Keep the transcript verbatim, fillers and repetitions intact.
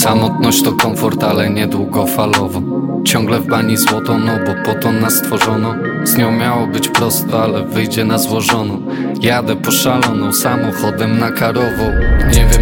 Samotność to komfort, ale niedługofalowo. Ciągle w bani złoto, no bo po to nas stworzono. Z nią miało być prosto, ale wyjdzie na złożoną. Jadę po szaloną samochodem na karową. Nie wiem